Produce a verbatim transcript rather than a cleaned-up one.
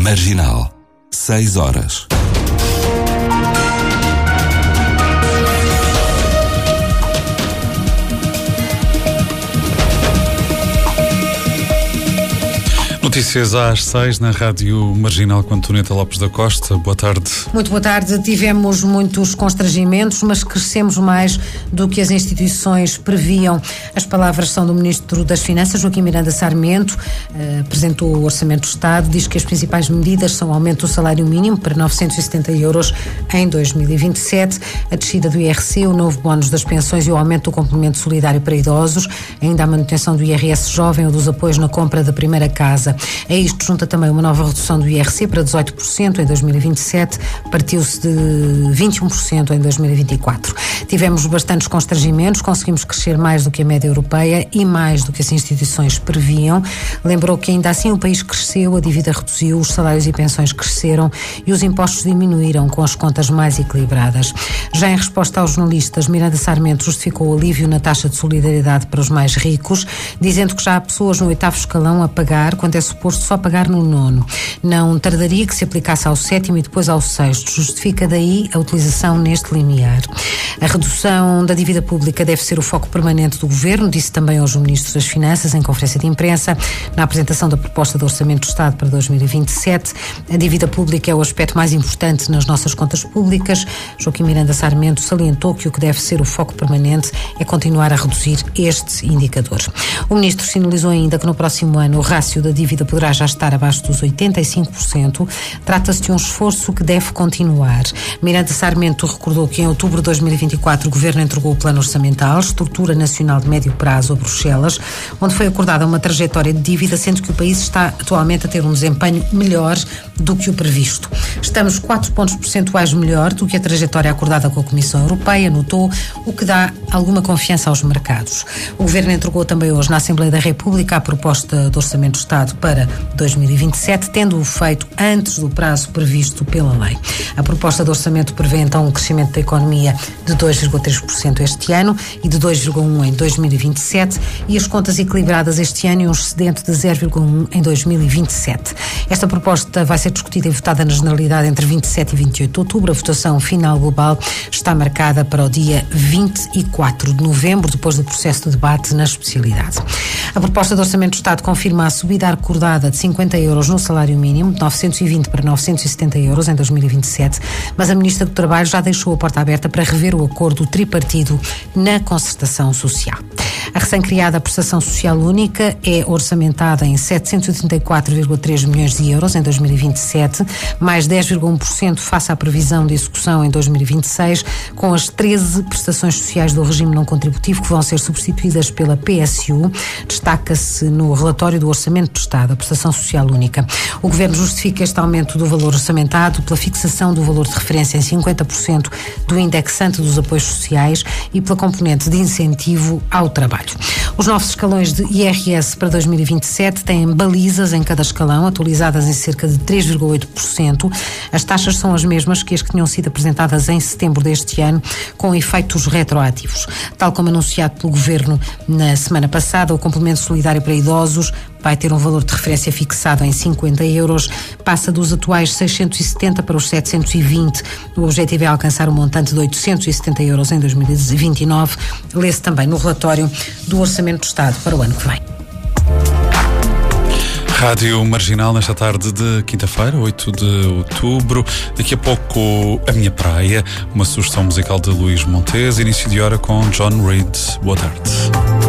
Marginal, seis horas. Notícias às seis na Rádio Marginal com Antonieta Lopes da Costa. Boa tarde. Muito boa tarde. Tivemos muitos constrangimentos, mas crescemos mais do que as instituições previam. As palavras são do Ministro das Finanças, Joaquim Miranda Sarmento. Uh, apresentou o Orçamento do Estado. Diz que as principais medidas são o aumento do salário mínimo para novecentos e setenta euros em dois mil e vinte e sete, a descida do I R C, o novo bónus das pensões e o aumento do complemento solidário para idosos, ainda a manutenção do I R S jovem ou dos apoios na compra da primeira casa. A isto junta também uma nova redução do I R C para dezoito por cento em dois mil e vinte e sete, partiu-se de vinte e um por cento em dois mil e vinte e quatro. Tivemos bastantes constrangimentos, conseguimos crescer mais do que a média europeia e mais do que as instituições previam. Lembrou que ainda assim o país cresceu, a dívida reduziu, os salários e pensões cresceram e os impostos diminuíram, com as contas mais equilibradas. Já em resposta aos jornalistas, Miranda Sarmento justificou o alívio na taxa de solidariedade para os mais ricos, dizendo que já há pessoas no oitavo escalão a pagar, quando é suposto só pagar no nono. Não tardaria que se aplicasse ao sétimo e depois ao sexto. Justifica daí a utilização neste limiar. A redução da dívida pública deve ser o foco permanente do Governo, disse também aos ministros das Finanças em conferência de imprensa, na apresentação da proposta de Orçamento do Estado para dois mil e vinte e sete. A dívida pública é o aspecto mais importante nas nossas contas públicas. Joaquim Miranda Sarmento salientou que o que deve ser o foco permanente é continuar a reduzir este indicador. O ministro sinalizou ainda que no próximo ano o rácio da dívida poderá já estar abaixo dos oitenta e cinco por cento. Trata-se de um esforço que deve continuar. Miranda Sarmento recordou que em outubro de dois mil e vinte e quatro o Governo entregou o Plano Orçamental, Estrutura Nacional de Médio Prazo, a Bruxelas, onde foi acordada uma trajetória de dívida, sendo que o país está atualmente a ter um desempenho melhor do que o previsto. Estamos quatro pontos percentuais melhor do que a trajetória acordada com a Comissão Europeia, notou, o que dá alguma confiança aos mercados. O Governo entregou também hoje na Assembleia da República a proposta de Orçamento do Estado para dois mil e vinte e sete, tendo-o feito antes do prazo previsto pela lei. A proposta de orçamento prevê então um crescimento da economia de dois vírgula três por cento este ano e de dois vírgula um por cento em dois mil e vinte e sete e as contas equilibradas este ano e um excedente de zero vírgula um por cento em dois mil e vinte e sete. Esta proposta vai ser discutida e votada na Generalidade entre vinte e sete e vinte e oito de outubro. A votação final global está marcada para o dia vinte e quatro de novembro, depois do processo de debate na especialidade. A proposta de Orçamento do Estado confirma a subida acordada de cinquenta euros no salário mínimo, de novecentos e vinte para novecentos e setenta euros em dois mil e vinte e sete, mas a Ministra do Trabalho já deixou a porta aberta para rever o acordo tripartido na concertação social. A recém-criada Prestação Social Única é orçamentada em setecentos e oitenta e quatro vírgula três milhões de euros em dois mil e vinte e sete, mais dez vírgula um por cento face à previsão de execução em dois mil e vinte e seis, com as treze prestações sociais do regime não contributivo que vão ser substituídas pela P S U. Destaca-se no relatório do Orçamento do Estado a Prestação Social Única. O Governo justifica este aumento do valor orçamentado pela fixação do valor de referência em cinquenta por cento do indexante dos apoios sociais e pela componente de incentivo ao trabalho. Os novos escalões de I R S para dois mil e vinte e sete têm balizas em cada escalão, atualizadas em cerca de três vírgula oito por cento. As taxas são as mesmas que as que tinham sido apresentadas em setembro deste ano, com efeitos retroativos. Tal como anunciado pelo Governo na semana passada, o complemento solidário para idosos vai ter um valor de referência fixado em cinquenta euros, passa dos atuais seiscentos e setenta para os setecentos e vinte. O objetivo é alcançar um montante de oitocentos e setenta euros em dois mil e vinte e nove. Lê-se também no relatório do Orçamento do Estado para o ano que vem. Rádio Marginal nesta tarde de quinta-feira, oito de outubro. Daqui a pouco, A Minha Praia, uma sugestão musical de Luís Montes. Início de hora com John Reid. Boa tarde.